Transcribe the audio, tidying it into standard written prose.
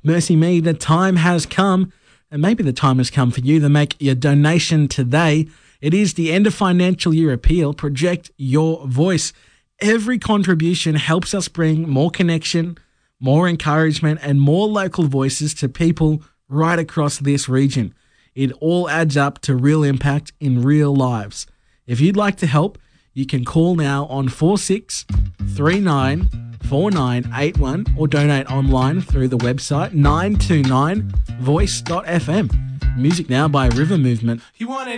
Mercy Me, the time has come, and maybe the time has come for you to make your donation today. It is the end of financial year appeal. Project your voice. Every contribution helps us bring more connection, more encouragement, and more local voices to people right across this region. It all adds up to real impact in real lives. If you'd like to help, you can call now on 46394981 or donate online through the website 929voice.fm. Music now by River Movement.